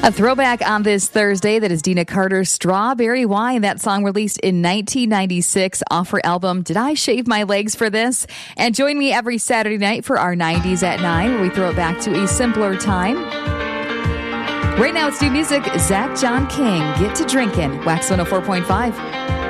A throwback on this Thursday, that is Dina Carter's Strawberry Wine. That song released in 1996 off her album, Did I Shave My Legs for This? And join me every Saturday night for our 90s at 9, where we throw it back to a simpler time. Right now it's new music, Zach John King, Get to Drinkin', Wax 104.5.